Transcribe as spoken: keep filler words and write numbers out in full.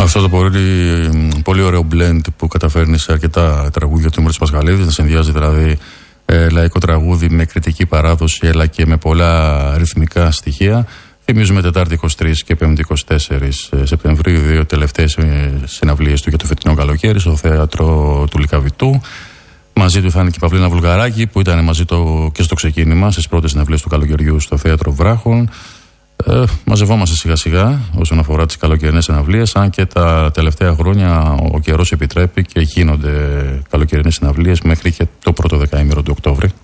Αυτό το πολύ, πολύ ωραίο blend που καταφέρνει σε αρκετά τραγούδια του Μύρος Πασχαλίδης, να συνδυάζει δηλαδή ε, λαϊκό τραγούδι με κριτική παράδοση, αλλά και με πολλά ρυθμικά στοιχεία. Θυμίζουμε Τετάρτη είκοσι τρεις και Πέμπτη είκοσι τέσσερις Σεπτεμβρίου, δύο τελευταίες συναυλίες του για το φετινό καλοκαίρι στο θέατρο του Λυκαβητού. Μαζί του θα είναι και η Παυλίνα Βουλγαράκη, που ήταν μαζί το, και στο ξεκίνημα στις πρώτες συναυλίες του καλοκαιριού στο θέατρο Βράχων. Ε, μαζευόμαστε σιγά σιγά όσον αφορά τις καλοκαιρινές συναυλίες, αν και τα τελευταία χρόνια ο καιρός επιτρέπει και γίνονται καλοκαιρινές συναυλίες μέχρι και το πρώτο δεκαήμερο του Οκτώβρη.